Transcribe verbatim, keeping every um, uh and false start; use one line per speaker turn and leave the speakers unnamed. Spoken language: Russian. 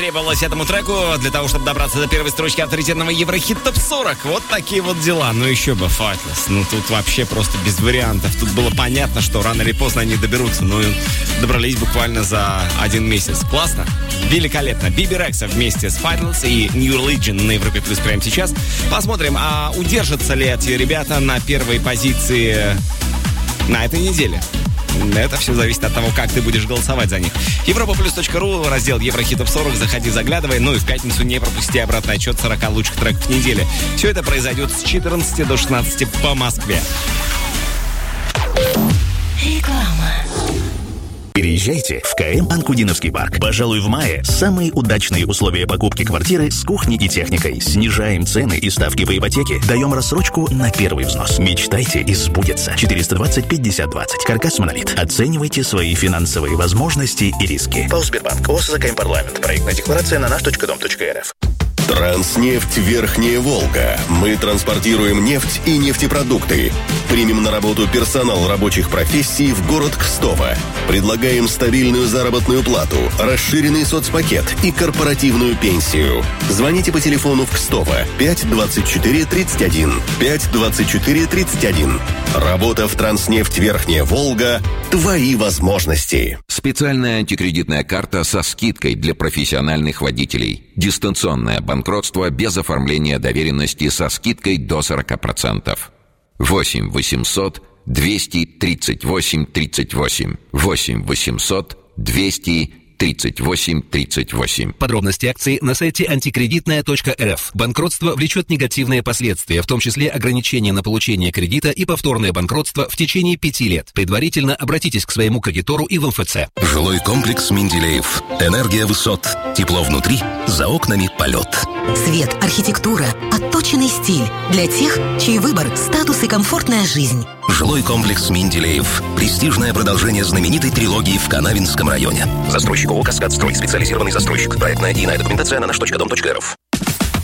Требовалось этому треку для того, чтобы добраться до первой строчки авторитетного Еврохит топ сорок. Вот такие вот дела. Ну еще бы, Faithless. Ну тут вообще просто без вариантов. Тут было понятно, что рано или поздно они доберутся. Ну и добрались буквально за один месяц. Классно? Великолепно. Биби Рекса вместе с Faithless и New Religion на Европе Плюс прямо сейчас. Посмотрим, а удержатся ли эти ребята на первой позиции на этой неделе. Это все зависит от того, как ты будешь голосовать за них. европа плюс точка ру, раздел Еврохит топ сорок. Заходи, заглядывай. Ну и в пятницу не пропусти обратный отчет сорока лучших треков недели. Все это произойдет с четырнадцати до шестнадцати по Москве.
Реклама.
Переезжайте в КМ Анкудиновский парк. Пожалуй, в мае самые удачные условия покупки квартиры с кухней и техникой. Снижаем цены и ставки по ипотеке. Даем рассрочку на первый взнос. Мечтайте и сбудется. четыреста двадцать пятьдесят двадцать. Каркас Монолит. Оценивайте свои финансовые возможности и риски. ПАО Сбербанк. ОСЗКМ Парламент. Проектная декларация на наш точка дом точка рф.
Транснефть Верхняя Волга. Мы транспортируем нефть и нефтепродукты. Примем на работу персонал рабочих профессий в город Кстово. Предлагаем стабильную заработную плату, расширенный соцпакет и корпоративную пенсию. Звоните по телефону в Кстово пять двадцать четыре тридцать один. пять двадцать четыре тридцать один. Работа в Транснефть Верхняя Волга. Твои возможности.
Специальная антикредитная карта со скидкой для профессиональных водителей. Дистанционное банкротство без оформления доверенности со скидкой до сорок процентов. восемь восемьсот двести тридцать восемь тридцать восемь. восемь восемьсот двести тридцать восемь тридцать восемь.
Подробности акции на сайте антикредитная точка рф. Банкротство влечет негативные последствия, в том числе ограничение на получение кредита и повторное банкротство в течение пяти лет. Предварительно обратитесь к своему кредитору и в эм эф цэ.
Жилой комплекс Менделеев. Энергия высот. Тепло внутри, за окнами полет.
Свет, архитектура, отточенный стиль. Для тех, чей выбор – статус и комфортная жизнь.
Жилой комплекс Менделеев. Престижное продолжение знаменитой трилогии в Канавинском районе. Застройщик ООО «Каскад Строй». Специализированный застройщик. Проектная и иная документация на наш точка дом точка рф.